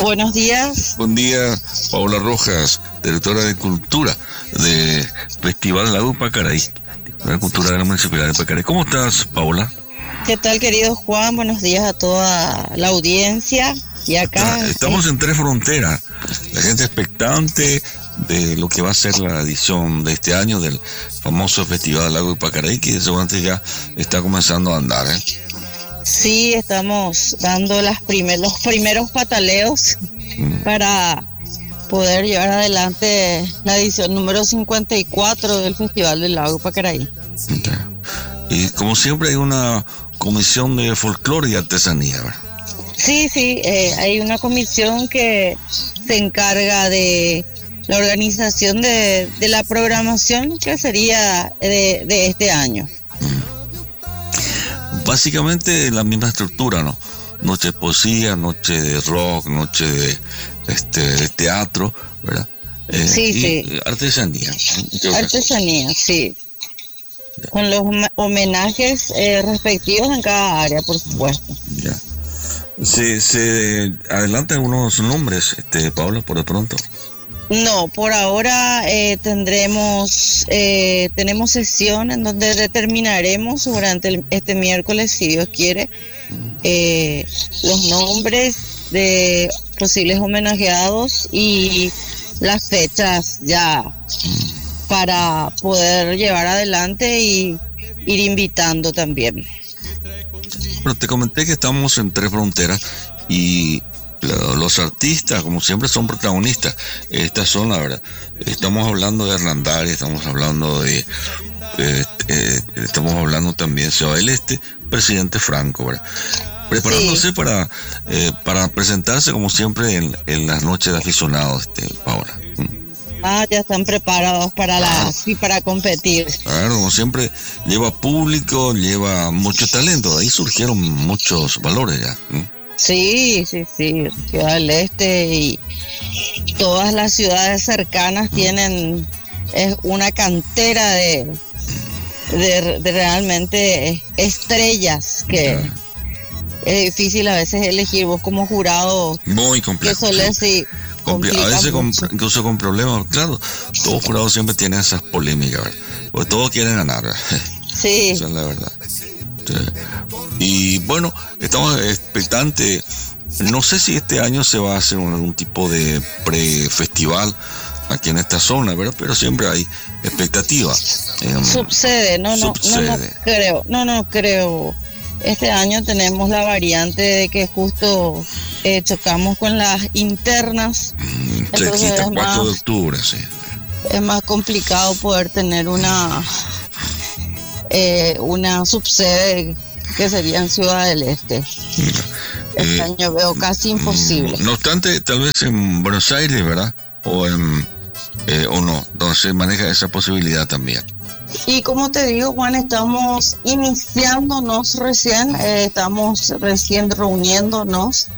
Buenos días. Buen día, Paola Rojas, directora de Cultura de Festival Lago Pacaraí, la cultura de la Municipalidad de Pacaraí. ¿Cómo estás, Paola? ¿Qué tal, querido Juan? Buenos días a toda la audiencia. Y acá estamos en Tres Fronteras, la gente expectante de lo que va a ser la edición de este año del famoso Festival Lago Pacaraí, que seguramente ya está comenzando a andar, ¿eh? Sí, estamos dando los primeros pataleos para poder llevar adelante la edición número 54 del Festival del Lago Pacaraí. Y como siempre hay una comisión de folclore y artesanía, ¿verdad? Sí, hay una comisión que se encarga de la organización de la programación que sería de este año. Básicamente la misma estructura, ¿no? Noche de poesía, noche de rock, noche de teatro, ¿verdad? Sí. Artesanía. Artesanía, sí. Ya. Con los homenajes respectivos en cada área, por supuesto. Ya. Se adelantan algunos nombres, Paula, por de pronto. No, por ahora tenemos sesión en donde determinaremos durante este miércoles, si Dios quiere, los nombres de posibles homenajeados y las fechas ya para poder llevar adelante y ir invitando también. Bueno, te comenté que estamos en Tres Fronteras y los artistas, como siempre, son protagonistas. Estas son, la verdad, estamos hablando de Hernandari, estamos hablando también de Ciudad del Este, presidente Franco, ¿verdad? Preparándose sí. para presentarse, como siempre, en las noches de aficionados, Paola. Ya están preparados para competir. Claro, como siempre, lleva público, lleva mucho talento, ahí surgieron muchos valores ya. Sí, Ciudad del Este y todas las ciudades cercanas tienen una cantera de realmente estrellas que es difícil a veces elegir. Vos como jurado, muy complejo. A veces incluso con problemas, claro, todos jurados siempre tienen esas polémicas, ¿verdad? Porque todos quieren ganar, ¿verdad? Sí. Esa es la verdad. Y bueno, estamos expectantes. No sé si este año se va a hacer algún tipo de pre-festival aquí en esta zona, ¿verdad? Pero siempre hay expectativa. Sucede. No creo. Este año tenemos la variante de que justo chocamos con las internas. Cerquita, 4 de octubre, sí. Es más complicado poder tener una subsede que sería en Ciudad del Este. Este año veo casi imposible. No obstante, tal vez en Buenos Aires, ¿verdad? O no, donde se maneja esa posibilidad también. Y como te digo, Juan, estamos iniciándonos recién, estamos recién reuniéndonos